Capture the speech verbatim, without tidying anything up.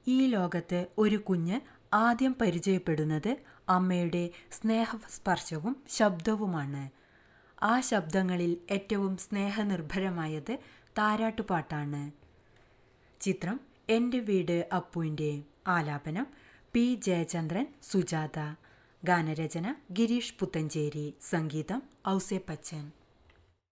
ഈ ലോകത്ത് ഒരു കുഞ്ഞ് ആദ്യം പരിചയപ്പെടുന്നത് അമ്മയുടെ സ്നേഹസ്പർശവും ശബ്ദവുമാണ്. ആ ശബ്ദങ്ങളിൽ ഏറ്റവും സ്നേഹനിർഭരമായത് താരാട്ടുപാട്ടാണ്. ചിത്രം എൻ്റെ വീട് അപ്പുവിൻ്റെ. ആലാപനം പി ജയചന്ദ്രൻ, സുജാത. ഗാനരചന ഗിരീഷ് പുത്തഞ്ചേരി. സംഗീതം ഔസേപ്പച്ചൻ.